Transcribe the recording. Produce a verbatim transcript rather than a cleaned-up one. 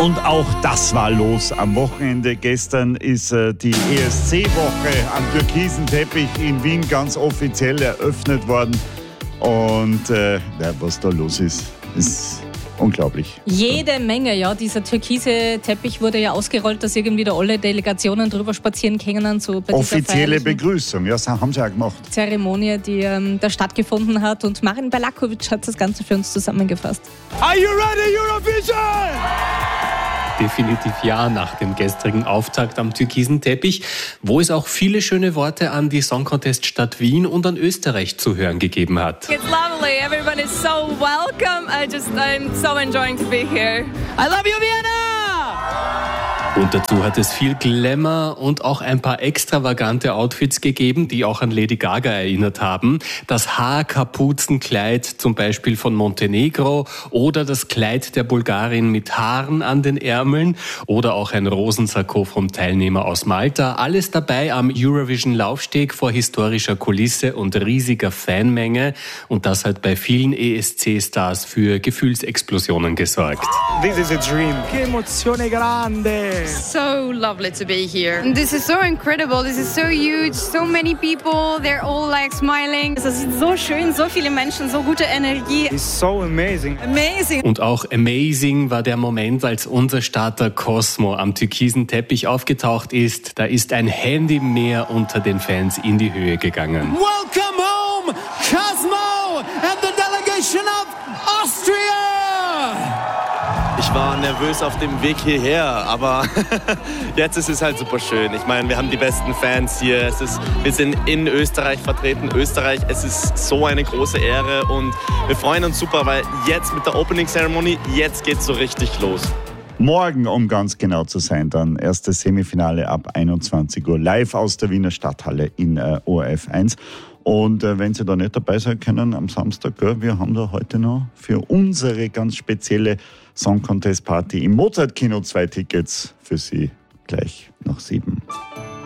Und auch das war los am Wochenende. Gestern ist äh, die E S C-Woche am türkisen Teppich in Wien ganz offiziell eröffnet worden. Und äh, ja, was da los ist, ist unglaublich. Jede Menge, ja. Dieser türkise Teppich wurde ja ausgerollt, dass irgendwie da alle Delegationen drüber spazieren können. So bei Offizielle Begrüßung, ja, das haben sie auch gemacht. Zeremonie, die ähm, da stattgefunden hat. Und Marin Balakovic hat das Ganze für uns zusammengefasst. Are you ready, Eurovision? Definitiv ja, nach dem gestrigen Auftakt am türkisen Teppich, wo es auch viele schöne Worte an die Song Contest Stadt Wien und an Österreich zu hören gegeben hat. It's lovely, everybody is so welcome. I just, I'm so enjoying to be here. I love you, Vienna! Und dazu hat es viel Glamour und auch ein paar extravagante Outfits gegeben, die auch an Lady Gaga erinnert haben. Das Haarkapuzenkleid zum Beispiel von Montenegro oder das Kleid der Bulgarin mit Haaren an den Ärmeln oder auch ein Rosensakko vom Teilnehmer aus Malta. Alles dabei am Eurovision-Laufsteg vor historischer Kulisse und riesiger Fanmenge. Und das hat bei vielen E S C-Stars für Gefühlsexplosionen gesorgt. This is a dream. Che emozione grande! So lovely to be here. This is so incredible. This is so huge. So many people. They're all like smiling. Es ist so schön, so viele Menschen, so gute Energie. It's so amazing. Amazing. Und auch amazing war der Moment, als unser Starter Cosmo am türkisen Teppich aufgetaucht ist. Da ist ein Handymeer unter den Fans in die Höhe gegangen. Welcome home, Cosmo and the delegation of Austria! Ich war nervös auf dem Weg hierher, aber jetzt ist es halt super schön. Ich meine, wir haben die besten Fans hier. Es ist, wir sind in Österreich vertreten. Österreich, es ist so eine große Ehre und wir freuen uns super, weil jetzt mit der Opening Ceremony, jetzt geht's so richtig los. Morgen, um ganz genau zu sein, dann erstes Semifinale ab einundzwanzig Uhr live aus der Wiener Stadthalle in äh, O R F eins. Und äh, wenn Sie da nicht dabei sein können am Samstag, gell, wir haben da heute noch für unsere ganz spezielle Song Contest Party im Mozart-Kino zwei Tickets für Sie gleich nach sieben.